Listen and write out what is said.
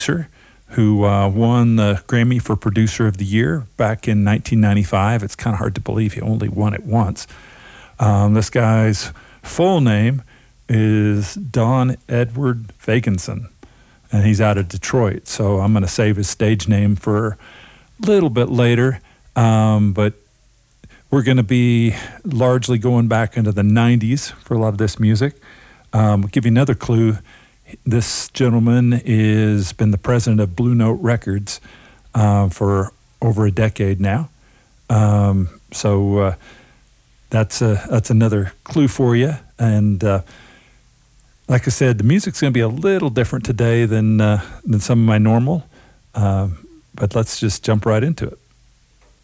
who won the Grammy for Producer of the Year back in 1995. It's kind of hard to believe he only won it once. This guy's full name is Don Edward Fagenson, and he's out of Detroit. So I'm going to save his stage name for a little bit later. But we're going to be largely going back into the 90s for a lot of this music. I'll give you another clue. This gentleman has been the president of Blue Note Records for over a decade now. So that's another clue for you. And like I said, the music's going to be a little different today than some of my normal. But let's just jump right into it.